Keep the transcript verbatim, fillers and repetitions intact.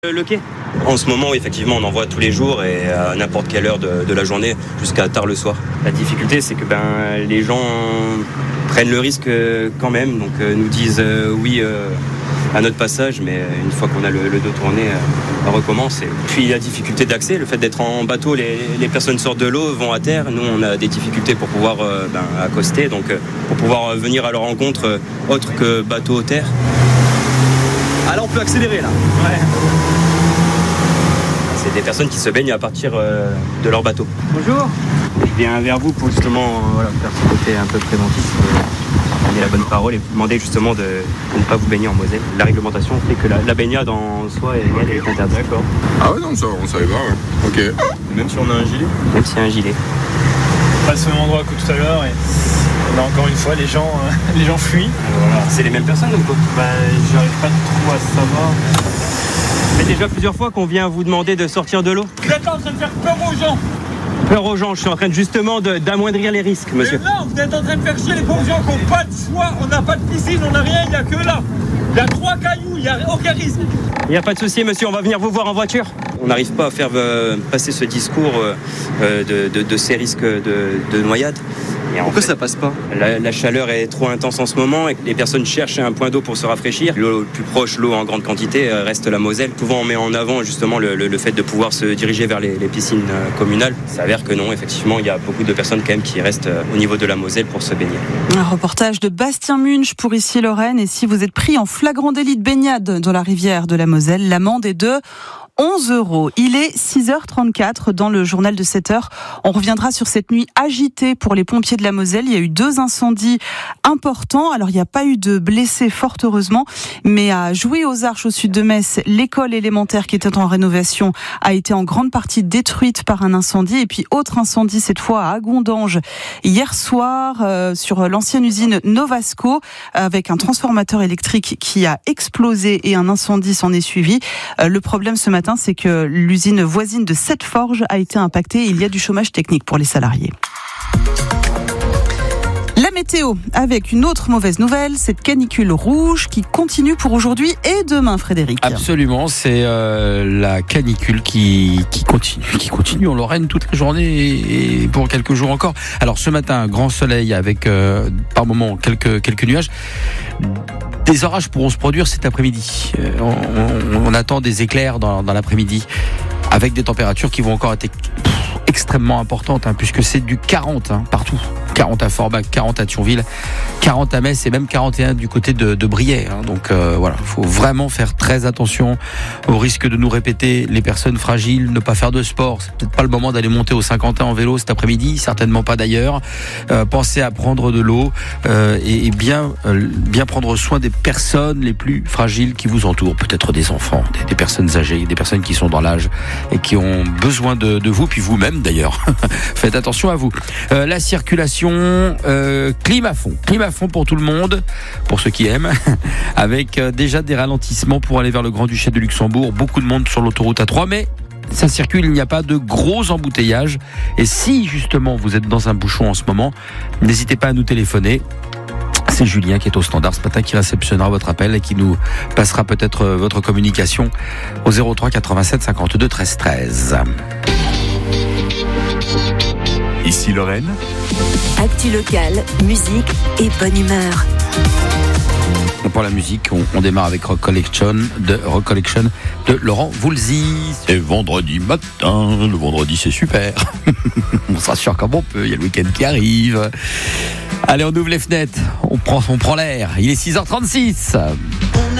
Le quai. En ce moment, effectivement, on en voit tous les jours et à n'importe quelle heure de, de la journée jusqu'à tard le soir. La difficulté, c'est que ben, les gens prennent le risque quand même, donc euh, nous disent euh, oui euh, à notre passage, mais une fois qu'on a le, le dos tourné, euh, on recommence. Et puis la difficulté d'accès, le fait d'être en bateau, les, les personnes sortent de l'eau, vont à terre. Nous, on a des difficultés pour pouvoir euh, ben, accoster, donc euh, pour pouvoir venir à leur rencontre euh, autre que bateau terre. Ah là, on peut accélérer là. Ouais. C'est des personnes qui se baignent à partir euh, de leur bateau. Bonjour. Je viens vers vous pour justement euh, voilà, faire ce côté un peu préventif, euh, donner la bonne parole et vous demander justement de, de ne pas vous baigner en Moselle. La réglementation fait que la, la baignade en soi est, elle est interdite. D'accord. Ah ouais, non, ça, on savait pas. Ouais. Ok. Même si on a un gilet. Même s'il y a un gilet. Pas au même endroit que tout à l'heure et là encore une fois les gens, euh, les gens fuient. Voilà. C'est les mêmes personnes ou quoi? Bah, j'arrive pas trop à savoir. Ça fait déjà plusieurs fois qu'on vient vous demander de sortir de l'eau. Vous êtes en train de faire peur aux gens. Peur aux gens, je suis en train de, justement de, d'amoindrir les risques, monsieur. Mais non, vous êtes en train de faire chier les pauvres gens qui n'ont pas de choix. On n'a pas de piscine, on n'a rien, il n'y a que là. Il y a trois cailloux, il n'y a aucun risque. Il n'y a pas de souci, monsieur, on va venir vous voir en voiture. On n'arrive pas à faire euh, passer ce discours euh, de, de, de ces risques de, de noyade. Et Pourquoi fait, ça passe pas la, la chaleur est trop intense en ce moment et les personnes cherchent un point d'eau pour se rafraîchir. L'eau le plus proche, l'eau en grande quantité, reste la Moselle. Souvent on met en avant justement le, le, le fait de pouvoir se diriger vers les, les piscines communales. Ça s'avère que non, effectivement, il y a beaucoup de personnes quand même qui restent au niveau de la Moselle pour se baigner. Un reportage de Bastien Munch pour Ici Lorraine. Et si vous êtes pris en flagrant délit de baignade dans la rivière de la Moselle, l'amende est de onze euros. Il est six heures trente-quatre dans le journal de sept heures. On reviendra sur cette nuit agitée pour les pompiers de la Moselle. Il y a eu deux incendies importants. Alors, il n'y a pas eu de blessés, fort heureusement. Mais à Jouy aux Arches, au sud de Metz, l'école élémentaire qui était en rénovation a été en grande partie détruite par un incendie. Et puis, autre incendie, cette fois à Agondange, hier soir, euh, sur l'ancienne usine Novasco, avec un transformateur électrique qui a explosé et un incendie s'en est suivi. Euh, le problème ce matin, c'est que l'usine voisine de Sept-Forges a été impactée et il y a du chômage technique pour les salariés. La météo, avec une autre mauvaise nouvelle, cette canicule rouge qui continue pour aujourd'hui et demain, Frédéric. Absolument, c'est euh, la canicule qui, qui continue, qui continue en Lorraine toute la journée et, et pour quelques jours encore. Alors ce matin, grand soleil avec euh, par moments quelques, quelques nuages. Des orages pourront se produire cet après-midi. Euh, on, on, on attend des éclairs dans, dans l'après-midi avec des températures qui vont encore être pff, extrêmement importantes hein, puisque c'est du quarante hein, partout. quarante à Forbach, quarante à Thionville, quarante à Metz et même quarante et un du côté de, de Briey. Hein. Donc euh, voilà, il faut vraiment faire très attention au risque de nous répéter les personnes fragiles, ne pas faire de sport. C'est peut-être pas le moment d'aller monter au Saint-Quentin en vélo cet après-midi, certainement pas d'ailleurs. Euh, pensez à prendre de l'eau euh, et, et bien, euh, bien prendre soin des personnes les plus fragiles qui vous entourent. Peut-être des enfants, des, des personnes âgées, des personnes qui sont dans l'âge et qui ont besoin de, de vous, puis vous-même d'ailleurs. Faites attention à vous. Euh, la circulation Euh, clim à fond, clim à fond pour tout le monde, pour ceux qui aiment, avec euh, déjà des ralentissements pour aller vers le Grand-Duché de Luxembourg, beaucoup de monde sur l'autoroute A trois, mais ça circule, il n'y a pas de gros embouteillages. Et si justement vous êtes dans un bouchon en ce moment, n'hésitez pas à nous téléphoner. C'est Julien qui est au standard ce matin qui réceptionnera votre appel et qui nous passera peut-être votre communication au zéro trois quatre-vingt-sept cinquante-deux treize treize. Ici Lorraine. Actu locale, musique et bonne humeur. Pour la musique, on, on démarre avec Rock Collection de Rock Collection de Laurent Voulzy. C'est vendredi matin, le vendredi c'est super. On se rassure comme on peut, il y a le week-end qui arrive. Allez, on ouvre les fenêtres, on prend, on prend l'air. Il est six heures trente-six.